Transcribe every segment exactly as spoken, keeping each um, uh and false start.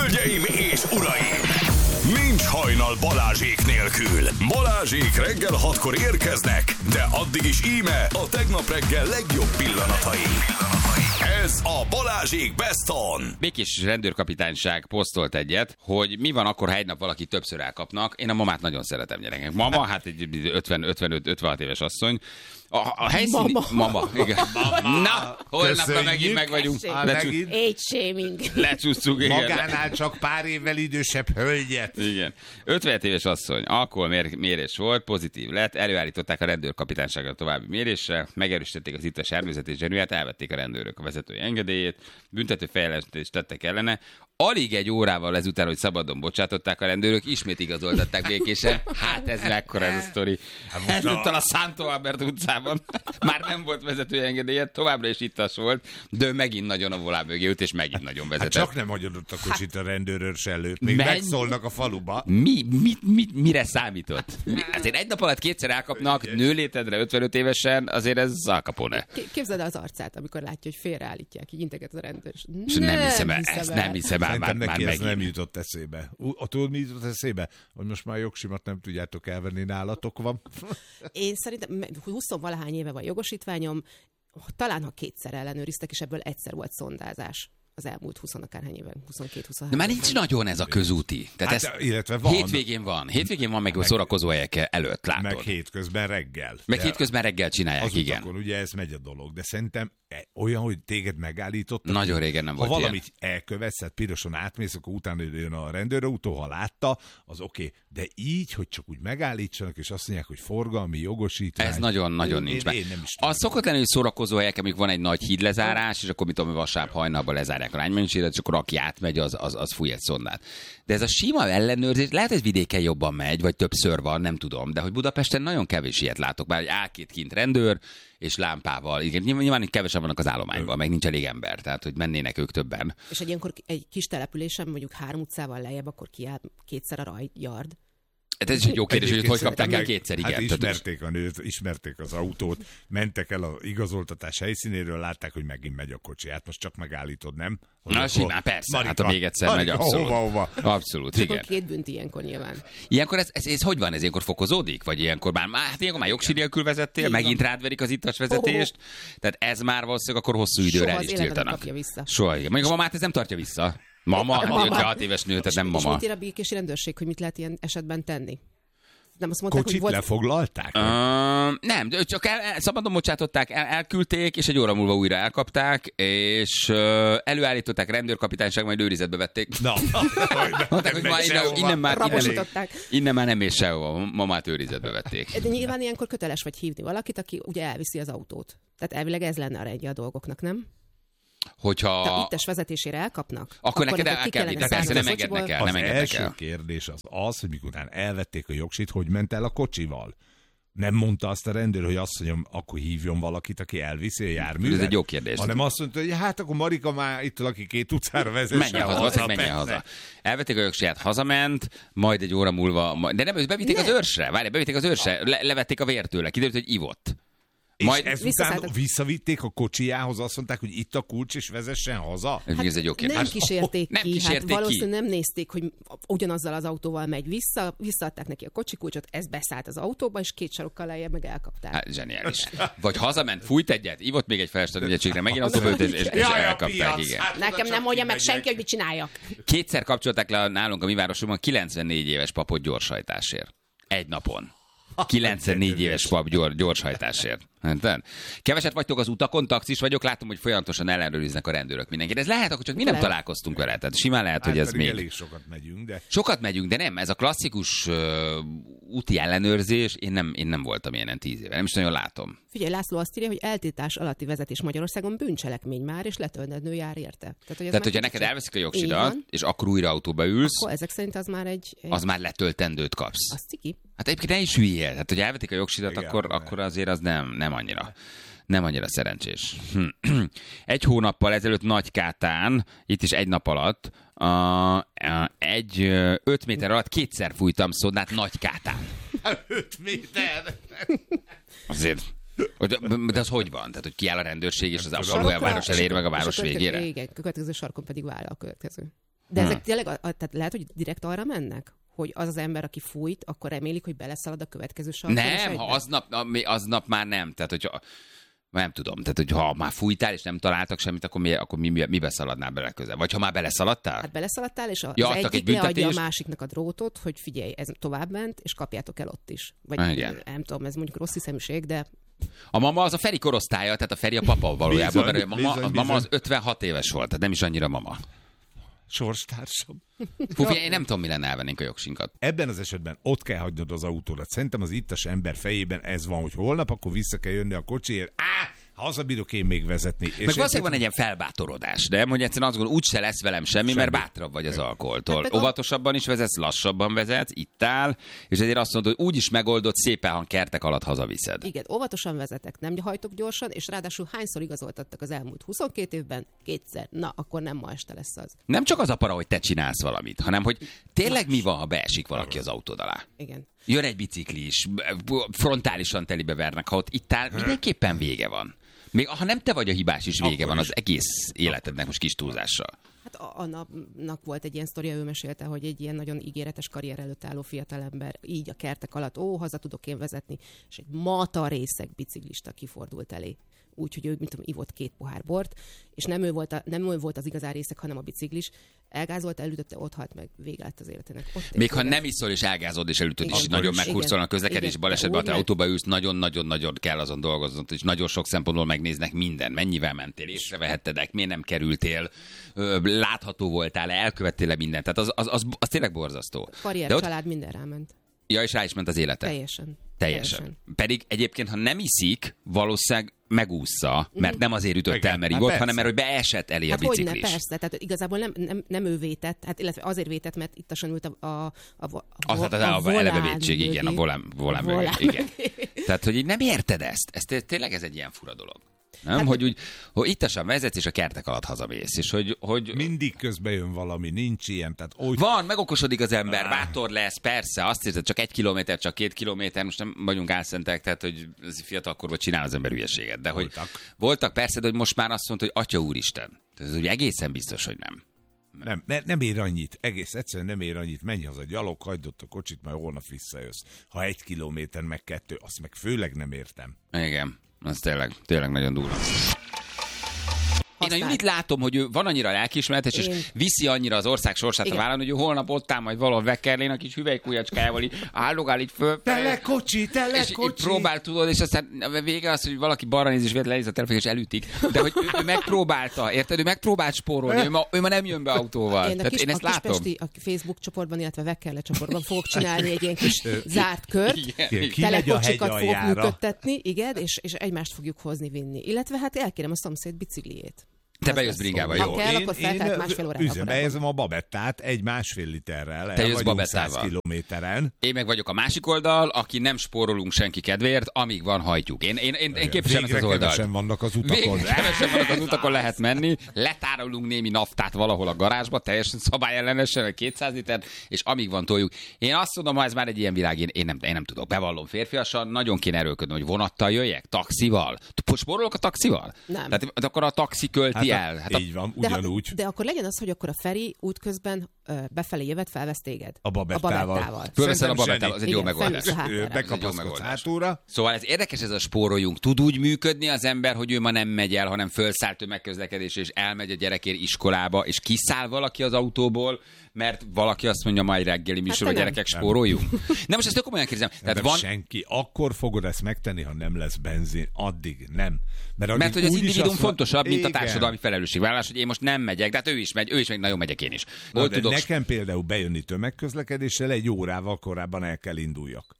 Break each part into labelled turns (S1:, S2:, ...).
S1: Hölgyeim és uraim! Nincs hajnal Balázsék nélkül. Balázsék reggel hatkor érkeznek, de addig is íme a tegnap reggel legjobb pillanatai. Ez a Balázsék Best On.
S2: Békés rendőrkapitányság posztolt egyet, hogy mi van akkor, ha egy nap valaki többször elkapnak. Én a mamát nagyon szeretem, gyerekek. Mama, hát egy ötven ötvenöt ötvenhat éves asszony. A, a helyszín...
S3: Mama.
S2: Mama, igen. Mama. Na, holnapra megint meg vagyunk.
S3: Age shaming.
S2: Lecsúszunk, igen.
S4: Magánál csak pár évvel idősebb hölgyet.
S2: Igen. ötvenhat éves asszony, alkoholmérés volt, pozitív lett, előállították a rendőrkapitányságra további mérésre, megerősítették az ittas elvezetés zsenúját, elvették a rendőrök a vezetői engedélyét, büntető fejlesztést tettek ellene. Alig egy órával ezután, hogy szabadon bocsátották a rendőrök, ismét igazoltatták békésen. Hát ez mekkora ez a sztori. Ezúttal a Santo Albert utcában már nem volt vezetői engedélye, továbbra is ittas volt, de ő megint nagyon a volán mögé ült, és megint nagyon vezetett.
S4: Hát csak nem hagyodott a kocsit a rendőrös előtt. Még
S2: Menj...
S4: megszólnak a faluba.
S2: Mi, mi, mi, mire számított? Azért egy nap alatt kétszer elkapnak, nőlétedre ötvenöt évesen, azért ez Al Capone.
S3: Képzeld el az arcát, amikor látja, hogy félreállítják, így integet a rendőr.
S2: És nem hiszem el, ezt nem hiszem el.
S4: Szerintem
S2: már,
S4: neki
S2: már
S4: ez nem jutott eszébe. A tudod, mi jutott eszébe? Hogy most már jogsimat nem tudjátok elvenni, nálatok van.
S3: Én szerintem húsz-valahány éve van jogosítványom, talán ha kétszer ellenőriztek, és ebből egyszer volt szondázás. Az elmúlt húsz akárhány éven, huszonkettő huszonhárom.
S2: De már nincs nagyon ez a közúti. Tehát
S4: Hát,
S2: ez
S4: illetve van.
S2: Hétvégén van. Hétvégén van, meg, meg a szórakozó helyek előtt, látod.
S4: Meg hétközben reggel.
S2: Meg
S4: De
S2: hétközben reggel csinálják,
S4: az
S2: igen.
S4: utakon, ugye ez megy a dolog, de szerintem olyan, hogy téged megállítottak.
S2: Nagyon régen nem
S4: ha
S2: volt
S4: valamit ilyen. elkövetsz, hát piroson átmész, akkor utána jön a rendőrautó, ha látta, az oké. Okay. De így, hogy csak úgy megállítsanak, és azt mondják, hogy forgalmi jogosítvány.
S2: Ez nagyon-nagyon nincs be. Az szokott lenni, hogy szórakozó helyek, amikor van egy nagy hídlezárás, és akkor mit tudom, vasárnap hajnalban lezárják a lánymennyiséget, és akkor aki átmegy, az, az, az fúj egy szondát. De ez a sima ellenőrzés, lehet, hogy vidéken jobban megy, vagy többször van, nem tudom, de hogy Budapesten nagyon kevés ilyet látok, bár egy áll-két kint rendőr, és lámpával. Igen, nyilván kevesen vannak az állományban, meg nincs elég ember, tehát hogy mennének ők többen.
S3: És egy ilyenkor egy kis településen, mondjuk három utcával lejjebb, akkor kiáll kétszer a rajyard.
S2: Ez is egy jó kérdés, hogy hogy kapták el kétszer, igen.
S4: Hát ismerték a nőt, ismerték az autót, mentek el az igazoltatás helyszínéről, látták, hogy megint megy a kocsi. Hát most csak megállítod, nem?
S2: Hogy Na simán, persze,
S4: Marika,
S2: hát ha még egyszer
S4: Marika,
S2: megy, abszolút.
S4: Hova, hova.
S2: Abszolút, igen.
S3: Akkor két bünti ilyenkor nyilván.
S2: Ilyenkor ez, ez, ez hogy van? Ez ilyenkor fokozódik? Vagy ilyenkor már, hát ilyenkor már jogsi nélkül vezettél,
S3: Igen.
S2: megint rád verik az ittas vezetést, oh. Tehát ez már valószínűleg akkor hosszú időre
S3: Soha
S2: el is
S3: az életben
S2: tiltanak.
S3: kapja vissza.
S2: Soha, igen. Mondjuk a mamát ez nem tartja vissza. Mama, hát ötvenhat éves nő, tehát nem
S3: És
S2: mama.
S3: mit ír a békési rendőrség, hogy mit lehet ilyen esetben tenni? Nem azt mondták,
S4: Kocsit
S3: hogy volt...
S4: lefoglalták?
S2: Uh, nem, de csak el, el, szabadon bocsátották, el, elküldték, és egy óra múlva újra elkapták, és uh, előállították rendőrkapitányság, majd őrizetbe vették.
S4: Na,
S2: mondták, hogy már innen, innen, már, innen,
S3: innen,
S2: innen már nem ér sehova, mamát őrizetbe vették.
S3: De nyilván ilyenkor köteles vagy hívni valakit, aki ugye elviszi az autót. Tehát elvileg ez lenne a rendje a dolgoknak, nem?
S2: Hogyha...
S3: Te ittes vezetésére elkapnak?
S2: Akkor, akkor neked el kell vinni, persze nem engednek el.
S4: Az
S2: nem
S4: első
S2: el.
S4: kérdés az az, hogy mikor elvették a jogsit, hogy ment el a kocsival. Nem mondta azt a rendőr, hogy azt mondjam, akkor hívjon valakit, aki elviszi a járművet.
S2: Ez egy jó kérdés.
S4: Hanem azt mondta, hogy hát akkor Marika már itt aki két utcára vezesse.
S2: Menjen haza, haza menjen haza. Elvették a jogsiját, hazament, majd egy óra múlva, de nem, bevitték ne. az őrsre, várj, bevitték az őrsre, le, levették a vért tőle, kiderült, hogy ivott.
S4: És
S2: majd
S4: ezután visszavitték a kocsijához, azt mondták, hogy itt a kulcs, és vezessen haza?
S3: Hát
S2: ez egy jó kérdés.
S3: Nem kísérték
S2: nem
S3: ki,
S2: kísérték
S3: hát valószínűleg
S2: ki.
S3: nem nézték, hogy ugyanazzal az autóval megy vissza, visszaadták neki a kocsikulcsot, ez beszállt az autóba, és két sarokkal lejjebb meg elkapták.
S2: Hát zseniális. Vagy hazament, fújt egyet, ivott még egy felesleget egységre, megint autóba ült, és, és, és elkapták, igen.
S3: Hát nekem nem mondja meg senki, hogy mit csináljak.
S2: Kétszer kapcsolták le nálunk a mi városunkban kilencvennégy éves papot gyorshajtásért. Egy napon. kilencvennégy éves pap gyors, gyorshajtásért. Keveset vagytok az utakon, taxis vagyok, látom, hogy folyamatosan ellenőriznek a rendőrök mindenkit. Ez lehet, akkor csak mi nem lehet. találkoztunk vele. Tehát simán lehet,
S4: hát
S2: hogy ez még...
S4: elég sokat megyünk, de...
S2: Sokat megyünk, de nem. Ez a klasszikus uh, úti ellenőrzés, én nem, én nem voltam ilyenen tíz éve. Nem is nagyon látom.
S3: Figyelj, László azt írja, hogy eltiltás alatti vezetés Magyarországon bűncselekmény már, és letöltendő jár érte. Tehát, hogy
S2: Tehát hogyha neked csak... elveszik a jogsidat, és akkor újra autóba ülsz,
S3: akkor ezek szerint az már egy... egy...
S2: Az már letöltendőt kapsz.
S3: Az ciki.
S2: Hát egyébként ne is hülyél. Hát, hogy elvetik a jogsidat, akkor, akkor azért az nem, nem annyira. Nem annyira szerencsés. Egy hónappal ezelőtt Nagykátán, itt is egy nap alatt, uh, egy uh, öt méter alatt kétszer fújtam szondát Nagykátán.
S4: öt méter?
S2: Azért... De az hogy van? Tehát, hogy kiáll a rendőrség, és az a falu város elér meg a város végére?
S3: Igen, a következő sarkon pedig vállal a következő. De ezek hmm. tényleg, a, a, tehát lehet, hogy direkt arra mennek? Hogy az az ember, aki fújt, akkor remélik, hogy beleszalad a következő sarkon.
S2: Nem, ha aznap, aznap már nem. Tehát, hogyha nem tudom, tehát, hogy ha már fújtál, és nem találtak semmit, akkor mi, akkor mi, mi, mi beszaladnál bele közel? Vagy ha már beleszaladtál?
S3: Hát beleszaladtál, és az
S2: ja,
S3: egyik
S2: egy
S3: leadja a másiknak a drótot, hogy figyelj, ez tovább ment, és kapjátok el ott is. Vagy
S2: igen.
S3: Nem tudom, ez mondjuk rossz hiszeműség, de...
S2: A mama az a Feri korosztálya, tehát a Feri a papa valójában,
S4: bizony,
S2: mert a mama,
S4: bizony,
S2: a mama
S4: bizony.
S2: az ötvenhat éves volt, tehát nem is annyira mama.
S4: Sorstársam.
S2: Fú, én nem tudom, mi lenne, elvennénk a jogsinkat.
S4: Ebben az esetben ott kell hagynod az autódat. Szerintem az ittas ember fejében ez van, hogy holnap akkor vissza kell jönni a kocsiért. Á, hazabírok én még vezetni.
S2: Meg valószínűleg van egy ilyen felbátorodás, nem? Hogy egyszerűen azt gondolom, úgyse lesz velem semmi, semmi. Mert bátrabb vagy az alkoholtól. Hát óvatosabban is vezetsz, lassabban vezetsz, itt áll, és ezért azt mondod, hogy úgy is megoldott, szépen, ha kertek alatt hazaviszed.
S3: Igen, óvatosan vezetek, nem hajtok gyorsan, és ráadásul hányszor igazoltattak az elmúlt huszonkét évben? Kétszer. Na, akkor nem ma este lesz az.
S2: Nem csak az a para, hogy te csinálsz valamit, hanem hogy tényleg mi van, ha beesik valaki az autód alá.
S3: Igen.
S2: Jön egy biciklis, frontálisan telibe vernek, ha ott itt áll, mindenképpen vége van. Még ha nem te vagy a hibás is, vége
S4: akkor
S2: van
S4: is.
S2: az egész életednek most kis túlzással.
S3: Hát a, a napnak volt egy ilyen sztoria, ő mesélte, hogy egy ilyen nagyon ígéretes karrier előtt álló fiatalember így a kertek alatt, ó, haza tudok én vezetni, és egy mata részeg biciklista kifordult elé. Úgyhogy ő, mint tudom, ivott két pohár bort, és nem ő volt, a, nem ő volt az igazán részeg, hanem a biciklis. Elgázolt, elütötte, ott halt meg, vége lett az életének. Ott
S2: Még ha nem iszol és elgázod és elütöd is, nagyon meghurcolnak a közlekedés balesetben, ha te autóba ülsz, nagyon-nagyon-nagyon kell azon dolgoznod, és nagyon sok szempontból megnéznek minden. Mennyivel mentél, észrevehetted, miért nem kerültél, látható voltál, elkövettél mindent. Tehát az, az, az, az tényleg borzasztó.
S3: Karrier, ott... család, minden ráment.
S2: Ja, és rá is ment az élete.
S3: Teljesen.
S2: Teljesen. Teljesen. Pedig egyébként, ha nem iszik, valószínűleg megúszza, mert nem azért ütött el, mert ivott, hanem mert hogy beesett elé
S3: hát
S2: a biciklis.
S3: Hogyne, persze, tehát igazából nem, nem, nem ő vétett, hát illetve azért vétett, mert ittasan ült a, a, a, a,
S2: az,
S3: a,
S2: hát az
S3: a, a volán
S2: elebevétség, igen, a volán, volán, volán mögé, igen. Tehát, hogy így nem érted ezt. ez. Tényleg ez egy ilyen fura dolog. Nem? Hát, hogy úgy, hogy ittasan vezetsz, és a kertek alatt hazamész. És hogy, hogy...
S4: Mindig közben jön valami, nincs ilyen. Tehát úgy...
S2: Van, megokosodik az ember, bátor lesz, persze, azt érzed, csak egy kilométer, csak két kilométer, most nem vagyunk álszentek, tehát hogy fiatalkorban csinál az ember hülyeséget. De hogy
S4: voltak.
S2: voltak persze, de hogy most már azt mondta, hogy Atya Úristen. Tehát ez ugye egészen biztos, hogy nem.
S4: Nem, ne, nem ér annyit, egész egyszerűen nem ér annyit, menj haza, gyalog, hagyd ott a kocsit, majd holnap visszajössz. Ha egy kilométer, meg kettő, azt meg főleg nem értem.
S2: Igen. Az tényleg, tényleg nagyon durva. Én a Judit látom, hogy ő van annyira lelkiismeretes, és
S3: Én...
S2: viszi annyira az ország sorsát igen. a vállon, hogy ő holnap ott áll majd valahol Veckerlén a kis hüvelykújacskájával, így állogál így föl.
S4: Tele kocsi, tele
S2: és
S4: kocsi.
S2: próbál, tudod, és aztán a vége az, hogy valaki balra néz, és véletlenül lenéz a telefon, és elütik. De hogy ő, ő megpróbálta, érted? Ő megpróbált spórolni, ő ma, ő ma nem jön be autóval.
S3: Én, a kis,
S2: én ezt
S3: a
S2: látom.
S3: Kispesti, a Facebook csoportban, illetve Vekkerle csoportban fogok csinálni egy ilyen kis zárt kört. Telekocsikat fogok működtetni, igen, és, és egymást fogjuk hozni, vinni. Illetve hát elkérem a szomszéd bicikliét.
S2: Te bejössz bringával, jó?
S3: Ha kell, akkor feltelt másfél órát.
S4: Üzembe a babettát egy másfél literrel.
S2: Te jössz babettával.
S4: száz kilométeren.
S2: Én meg vagyok a másik oldal, aki nem spórolunk senki kedvéért, amíg van, hajtjuk. Én, én, én, én képviselem ezt az oldalt.
S4: Kevesen vannak az utakon.
S2: Végre kevesen vannak az utakon, lehet menni. Letárolunk némi naftát valahol a garázsba, teljesen szabályellenesen, kétszáz liter, és amíg van toljuk. Én azt mondom, ha ez már egy ilyen világ, én, én, nem, én nem tudok. Bevallom férfiasan, nagyon kéne erőlködni, hogy vonattal jöjjek, taxival. Spórolok a taxival?
S3: Nem.
S2: Tehát akkor a taxi költi
S4: hát
S2: el. Hát a...
S4: Így van.
S3: De,
S4: ugyanúgy.
S3: de akkor legyen az, hogy akkor a Feri útközben ö, befelé jövet, felvesz téged.
S4: A babettával.
S3: A babettával.
S2: Fölveszel a babettával, az egy
S3: igen,
S2: jó megoldás.
S4: Bekapaszkodsz hátulra.
S2: Szóval ez érdekes, ez a spóroljunk. Tud úgy működni az ember, hogy ő ma nem megy el, hanem fölszáll tömegközlekedésre, és elmegy a gyerekért iskolába, és kiszáll valaki az autóból, mert valaki azt mondja, majd reggeli műsor, hát, a gyerekek nem. Spóroljunk. Nem, most ezt tök komolyan kérdezem. Tehát
S4: nem
S2: van...
S4: senki. Akkor fogod ezt megtenni, ha nem lesz benzin. Addig nem.
S2: Mert, mert hogy az individuum fontosabb, mint
S4: igen.
S2: a társadalmi felelősségvállalás, hogy én most nem megyek, de hát ő is megy, ő is megy, nagyon megyek én is.
S4: Na, de
S2: tudok...
S4: nekem például bejönni tömegközlekedéssel egy órával korábban el kell induljak.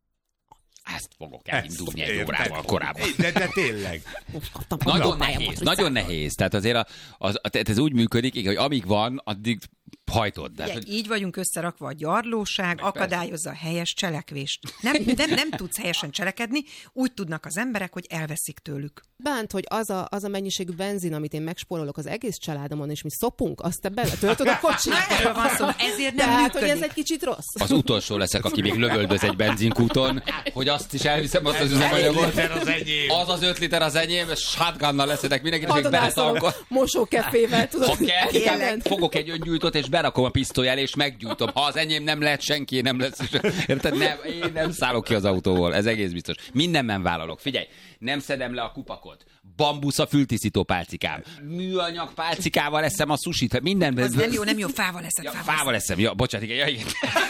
S2: Ezt fogok elindulni egy órával korábban.
S4: De, de tényleg.
S2: Nagyon nehéz, nagyon nehéz. Tehát azért a, az, ez úgy működik, hogy amíg van, addig hajtod. De,
S5: Igen,
S2: hogy...
S5: Így vagyunk összerakva, a gyarlóság akadályozza a helyes cselekvést. Nem, nem, nem tudsz helyesen cselekedni, úgy tudnak az emberek, hogy elveszik tőlük.
S3: Bánt, hogy az a, az a mennyiségű benzin, amit én megspórolok az egész családomon, és mi szopunk, azt te beletöltöd a kocsit.
S5: Erről van szó, ezért nem
S3: Tehát,
S5: működik.
S3: hogy ez egy kicsit rossz.
S2: Az utolsó leszek, aki még lövöldöz egy benzinkúton, hogy azt is elviszem, azt az üzemanyagot. Az az öt liter az enyém, és shotgunnal leszedek mindenkit, és még beletankol.
S3: Mosókefével, tudod.
S2: Ha kell, fogok egy öngyújtót, és bele lerakom a pisztoly elé, és meggyújtom. Ha az enyém nem lehet, senki nem lesz. Érted? Nem, én nem szállok ki az autóból, ez egész biztos. Mindenben vállalok. Figyelj, nem szedem le a kupakot. Bambusz a fültisztító pálcikám. Műanyag pálcikával eszem a sushit. Mindenben.
S5: Az nem jó, nem jó, fával leszed.
S2: Ja,
S5: fával,
S2: fával eszem. Ja, bocsánat, igen. Ja, igen.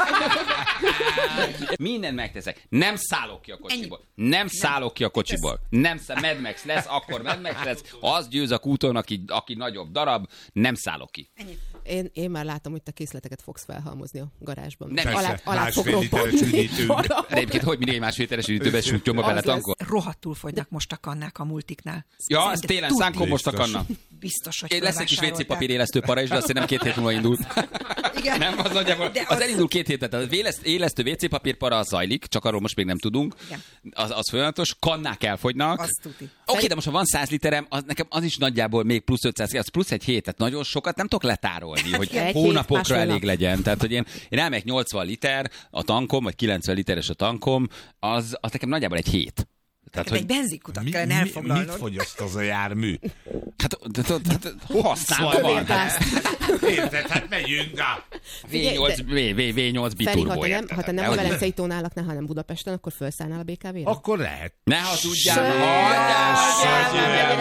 S2: Mindent megteszek. Nem szállok ki a kocsiból. Nem szállok ki a kocsiból. Nem száll, Mad Max lesz, akkor Mad Max lesz. Az győz a kúton, aki, aki nagyobb darab, nem szállok ki.
S3: Én, én már látom, hogy te készleteket fogsz felhalmozni a garázsban.
S2: Nem,
S3: alá,
S4: persze,
S3: alá fog
S4: másfél literes üdítő.
S2: Egyébként, hogy mindig másfél literes üdítőbe sütjön bele
S3: Az lesz.
S2: tankol.
S5: Rohadtul fogynak most a kannák a multiknál.
S2: Ja, az
S5: De
S2: télen
S5: tuti.
S2: szánkon most a
S4: Biztos.
S2: kanna.
S5: Biztos, hogy
S2: Én lesz egy kis vé cé
S5: felvásárolták.
S2: papír élesztő para is, de azt nem két hét múlva indult.
S5: Igen.
S2: Nem, az nagyjából.
S5: De
S2: Az
S5: az-
S2: elindul két hétet. Tehát az élesztő vé cé papír para az zajlik, csak arról most még nem tudunk.
S5: Igen.
S2: Az, az folyamatos. Kannák elfogynak.
S5: Az tuti.
S2: Oké, de most ha van száz literem, az nekem az is nagyjából még plusz ötszáz, az plusz egy hét, tehát nagyon sokat nem tudok letárolni, hogy
S3: Egy hét,
S2: hónapokra
S3: másfél
S2: elég
S3: nap.
S2: legyen. Tehát, hogy én, én elmegyek nyolcvan liter a tankom, vagy kilencven literes a tankom, az, az nekem nagyjából egy hét. Tehát,
S5: Neked egy benzinkutat
S4: Mi,
S5: kellene
S4: mi,
S5: elfoglalnod.
S4: mit fogyaszt az a jármű?
S2: hát, hát, hát, használva van.
S3: Kövétász.
S4: Érted, hát megyünk a...
S2: vé nyolc, vé nyolc
S3: Feri, ha
S2: biturbo,
S3: te nem,
S2: érted?
S3: ha te nem a
S2: Nehogy-
S3: Velencei tónálaknál, hanem Budapesten, akkor felszállnál a bé ká vé-re?
S4: Akkor lehet.
S2: Ne hazudjál,
S3: Sajnál,
S2: hagyjál,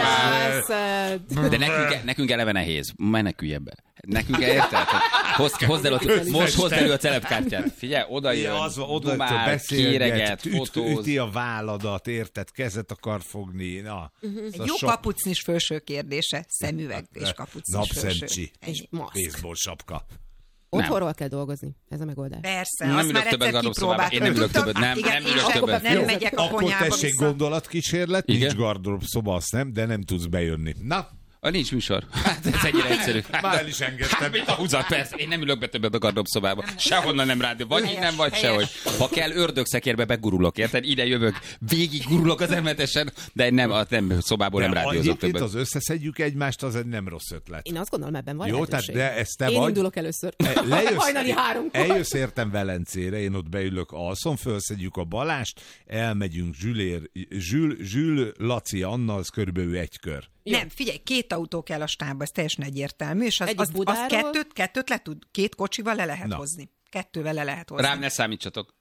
S3: Veszed.
S2: de nekünk, nekünk eleve nehéz. Menekülj ebbe. Nekünk érted? hogy Hozd, hozd el, ott, most hozd elő a celebkártyát. Figyelj, oda jön,
S4: Az, oda
S2: dumál,
S4: beszélget,
S2: kéreget,
S4: üt,
S2: fotóz.
S4: üti a válladat, érted? Kezet akar fogni. Na,
S3: Mhm.
S5: Egy jó kapucnis felső kérdése. Szemüveg és kapucnis felső.
S4: napszemcsi,
S3: És maszk.
S4: baseball sapka.
S3: Otthonról kell dolgozni. Ez a megoldás.
S5: Persze,
S2: Nem
S5: azt
S2: ülök
S5: már
S2: többet
S5: egyszer
S2: gardróbszobába.
S5: kipróbáltam.
S2: Én nem ülök
S5: Tudtam,
S2: többet, nem,
S5: igen,
S2: nem
S5: én
S2: ülök
S5: sem,
S2: többet.
S5: Nem
S3: Jó.
S5: megyek a
S4: Akkor
S5: konyhába
S4: tessék
S5: vissza.
S4: gondolatkísérlet,
S2: Igen?
S4: nincs gardróbszoba, azt nem, de nem tudsz bejönni. Na,
S2: A nincs műsor. Hát ez ennyire egyszerű.
S4: már el is engedtem.
S2: Hát, mint a húzat, persze. Én nem ülök be többet a gardróbszobába. Sehonnan nem rádió. Vagy
S5: Helyes,
S2: innen, vagy
S5: helyes.
S2: sehogy. Ha kell, ördögszekérbe begurulok, érted? Ide jövök, végig gurulok az emetesen, de nem, a nem szobából nem
S4: De
S2: rádiózok
S4: egyébként
S2: többet.
S4: az összeszedjük egymást, az egy nem rossz ötlet.
S3: Én azt gondolom, ebben van
S4: Jó,
S3: lehetőség.
S4: tehát de ezt te
S3: Én
S4: vagy.
S3: indulok először.
S4: E, Lejössz,
S3: Hajnali háromkor.
S4: eljössz értem Velencére, én ott beülök alszom, felszedjük a Balást, elmegyünk Zsülér, Zsül, Zsül, Laci, Anna, az körülbelül egy kör.
S3: Jó.
S5: Nem, figyelj, két autó kell a stábba, ez teljesen egyértelmű, és az,
S3: Egyik
S5: az, az
S3: Budáról.
S5: kettőt, kettőt le tud, két kocsival le lehet
S4: Na.
S5: hozni. Kettővel le lehet hozni.
S2: Rám ne számítsatok.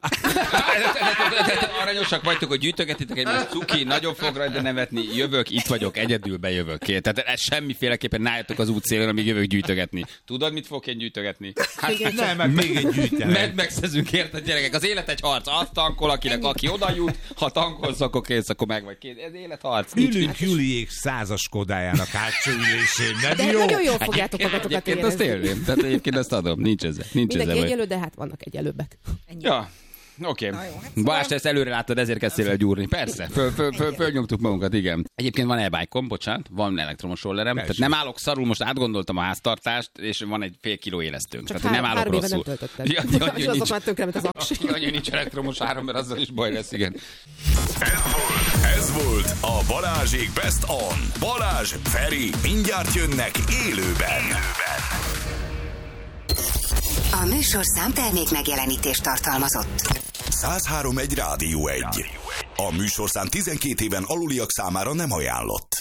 S2: Aranyosak vagytok, hogy gyűjtögetitek egymást, cuki, nagyon fog rajta nevetni, jövök, itt vagyok, egyedül bejövök. Tehát ez semmiféleképpen ne álljatok az útszélén, amíg jövök gyűjtögetni. Tudod, mit fogok én gyűjtögetni? Hát,
S4: Nem, meg még egy gyűjtemény.
S2: Meg megszezünk, érted, gyerekek? Az élet egy harc. Azt tankol, akinek aki oda jut, ha tankolsz, akkor kész, akkor meg vagy kész. Ez életharc. Nincs
S4: Ülünk Juliék százas Kodájának hátsó ülésén, nem
S3: De
S4: jó?
S3: nagyon jól fogjátok
S2: Egyébként,
S3: magatokat
S2: egyébként azt
S3: érezni.
S2: élném. Tehát egyébként azt adom. Nincs ezzel. Nincs
S3: Mindenki
S2: ezzel.
S3: egyelő, de hát vannak egyelőbbek.
S2: Ja, oké.
S5: Na jó, hát
S2: Okay. Balázs, te ezt előre láttad, ezért kezdtél el gyúrni. Persze, föl, föl, föl, fölnyomtuk magunkat, igen. Egyébként van e-bike-om, bocsánat, van elektromos rollerem, tehát nem állok szarul, most átgondoltam a háztartást, és van egy fél kiló élesztőnk.
S3: Csak
S2: Tehát, hogy nem
S3: három,
S2: állok
S3: három éve nem
S2: rosszul.
S3: töltötted.
S2: Ja, ja,
S3: És
S2: ja,
S3: azok
S2: nincs,
S3: már tönkrement az aksi.
S2: ja, ja, nincs elektromos áram, mert azzal is baj lesz, igen.
S1: Ez volt a Balázsék Best On. Balázs, Feri, mindjárt jönnek élőben.
S6: A műsorszám termék megjelenítést tartalmazott.
S1: száz három egy Rádió egy. A műsorszám tizenkét éven aluliak számára nem ajánlott.